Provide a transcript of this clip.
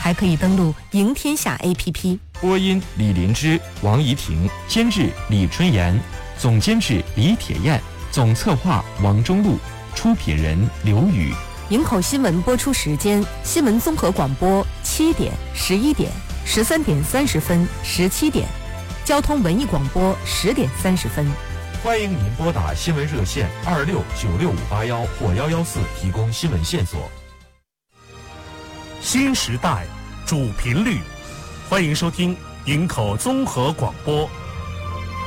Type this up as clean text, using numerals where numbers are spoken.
还可以登录赢天下 APP。 播音李林芝、王怡婷，监制李春妍，总监制李铁燕，总策划王中路，出品人刘宇。 营口新闻播出时间：新闻综合广播7点、11点、13点30分、17点；交通文艺广播10点30分。 欢迎您拨打新闻热线269658或114提供新闻线索。 新时代主频率，欢迎收听营口综合广播